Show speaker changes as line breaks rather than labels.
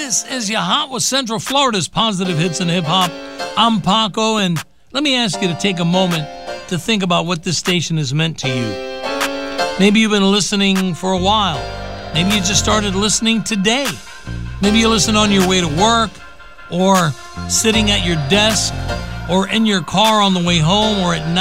This is your Hot with Central Florida's positive hits and hip hop. I'm Paco, and let me ask you to take a moment to think about what this station has meant to you. Maybe you've been listening for a while. Maybe you just started listening today. Maybe you listen on your way to work, or sitting at your desk, or in your car on the way home, or at night.